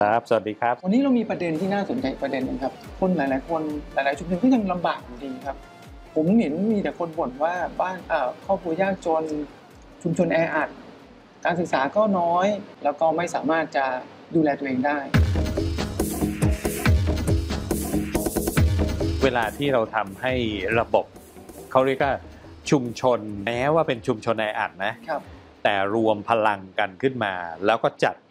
ครับสวัสดีครับวันนี้เรามีประเด็นที่น่าสนใจประเด็นนึงครับคนหลายๆคนหลายๆชุมชนก็ยังลำบากอยู่ดีครับผมเห็นมีแต่คนบ่นว่าบ้านครอบครัวยากจนชุมชนแออัดการศึกษาก็น้อยแล้วก็ไม่สามารถจะดูแลตัวเองได้เวลาที่เราทำให้ระบบเขาเรียกว่าชุมชนแม้ว่าเป็นชุมชนแออัดนะครับแต่รวมพลังกันขึ้นมาแล้วก็จัด